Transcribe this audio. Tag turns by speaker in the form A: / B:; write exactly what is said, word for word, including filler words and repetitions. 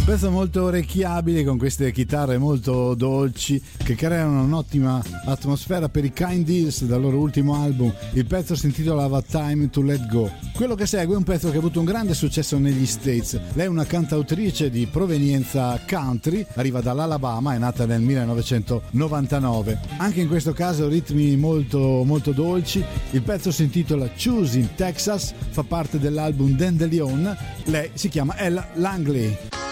A: Pezzo molto orecchiabile con queste chitarre molto dolci che creano un'ottima atmosfera per i Kind Deals dal loro ultimo album. Il pezzo si intitolava Time to Let Go. Quello che segue è un pezzo che ha avuto un grande successo negli States. Lei è una cantautrice di provenienza country, arriva dall'Alabama, è nata nel millenovecentonovantanove. Anche in questo caso ritmi molto molto dolci. Il pezzo si intitola Choosing Texas, fa parte dell'album Dandelion. Lei si chiama Ella Langley.